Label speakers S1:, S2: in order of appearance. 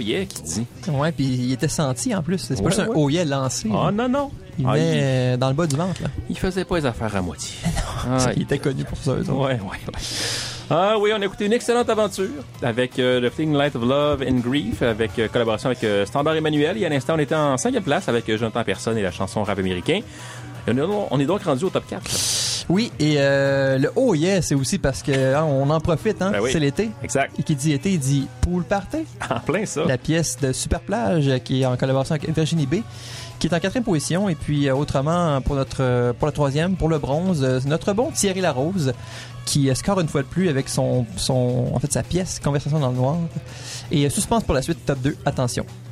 S1: yeah qui dit.
S2: Ouais, puis il était senti en plus. C'est pas
S1: Ouais,
S2: juste un
S1: ouais.
S2: oh yeah lancé.
S1: Ah non.
S2: Il met dans le bas du ventre, là.
S1: Il faisait pas les affaires à moitié.
S2: Il était connu pour ça, eux autres.
S1: Ouais. Ah oui, on a écouté une excellente aventure avec The Fleeting Light of Love and Grief, avec collaboration avec Standard Emmanuel. Et à l'instant, on était en 5e place avec Jonathan Persson et la chanson rap américain. Et on est donc rendu au top 4. Là.
S2: Oui, et le oh yeah, c'est aussi parce que on en profite, hein.
S1: Ben oui.
S2: C'est l'été.
S1: Exact.
S2: Et qui dit été, il dit pool party.
S1: En plein ça.
S2: La pièce de Super Plage qui est en collaboration avec Virginie B, qui est en 4e position. Et puis autrement, pour le 3e, pour le bronze, notre bon Thierry Larose, qui score une fois de plus avec sa pièce Conversation dans le noir. Et suspense pour la suite, top 2, attention.